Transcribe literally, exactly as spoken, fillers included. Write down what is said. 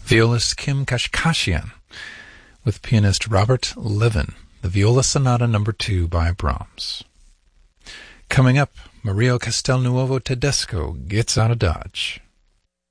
Violist Kim Kashkashian with pianist Robert Levin, the Viola Sonata number two by Brahms. Coming up, Mario Castelnuovo Tedesco gets out of Dodge.